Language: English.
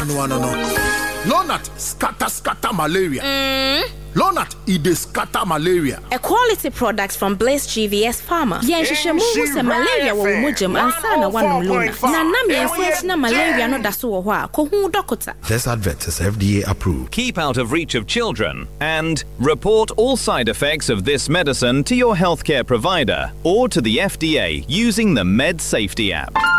Lonat scatter malaria. Lonat ide scatter malaria. A quality product from Blaze GVS Pharma. Yenshishemu se malaria wo mujam ansana wanum Lona. Na nam yense na malaria no daso wo ho a ko hu doctor. This advert is FDA approved. Keep out of reach of children and report all side effects of this medicine to your healthcare provider or to the FDA using the Med Safety app.